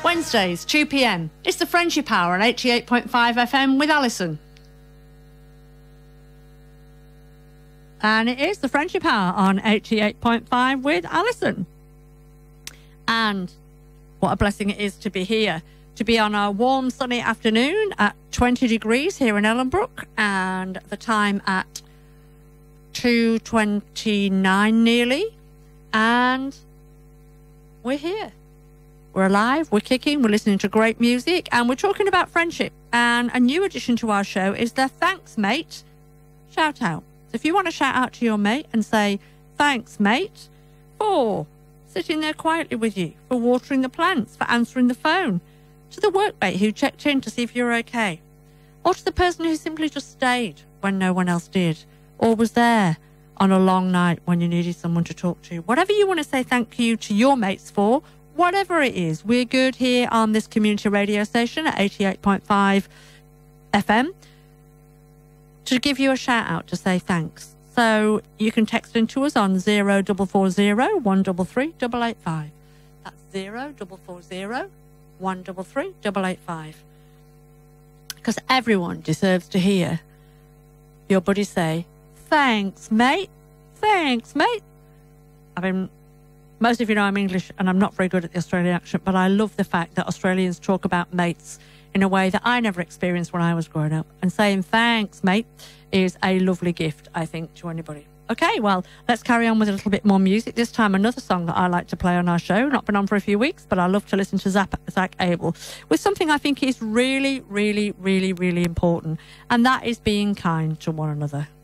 Wednesdays, 2 p.m. It's the Friendship Hour on 88.5 FM with Alison. And it is the Friendship Hour on 88.5 with Alison. And what a blessing it is to be here, to be on a warm, sunny afternoon at 20 degrees here in Ellenbrook, and the time at 2:29 nearly. And we're here. We're alive, we're kicking, we're listening to great music, and we're talking about friendship. And a new addition to our show is the Thanks Mate shout out. So if you want to shout out to your mate and say, thanks, mate, for sitting there quietly with you, for watering the plants, for answering the phone, to the workmate who checked in to see if you're okay, or to the person who simply just stayed when no one else did, or was there on a long night when you needed someone to talk to. Whatever you want to say thank you to your mates for, whatever it is, we're good here on this community radio station at 88.5 FM to give you a shout out to say thanks. So you can text into us on 0440 133 885. That's 0440 133 885. Because everyone deserves to hear your buddy say, thanks, mate. Thanks, mate. I mean, most of you know I'm English and I'm not very good at the Australian accent, but I love the fact that Australians talk about mates in a way that I never experienced when I was growing up. And saying thanks, mate, is a lovely gift, I think, to anybody. Okay, well, let's carry on with a little bit more music. This time, another song that I like to play on our show. Not been on for a few weeks, but I love to listen to Zach Abel with something I think is really, really, really, really important. And that is being kind to one another.